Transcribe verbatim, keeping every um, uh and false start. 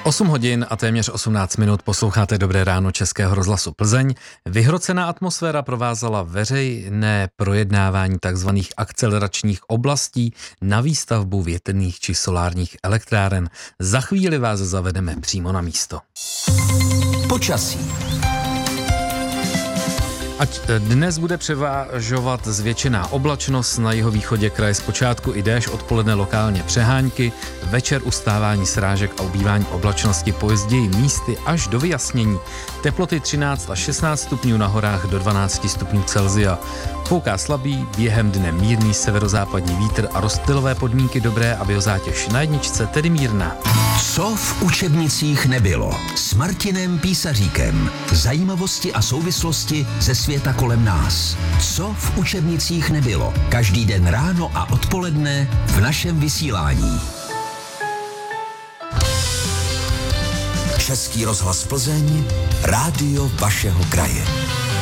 osm hodin a téměř osmnáct minut posloucháte Dobré ráno Českého rozhlasu Plzeň. Vyhrocená atmosféra provázela veřejné projednávání tzv. Akceleračních oblastí na výstavbu větrných či solárních elektráren. Za chvíli vás zavedeme přímo na místo. Počasí. Ať dnes bude převážovat zvětšená oblačnost, na jihovýchodě kraje zpočátku i déšť, odpoledne lokálně přehánky, večer ustávání srážek a ubývání oblačnosti, později místy až do vyjasnění. Teploty třináct až šestnáct stupňů, na horách do dvanáct stupňů Celsia. Fouká slabý, během dne mírný severozápadní vítr a rozptylové podmínky dobré a biozátěž na jedničce, tedy mírná. Co v učebnicích nebylo? S Martinem Písaříkem. Zajímavosti a souvislosti ze světa kolem nás. Co v učebnicích nebylo? Každý den ráno a odpoledne v našem vysílání. Český rozhlas Plzeň, rádio vašeho kraje.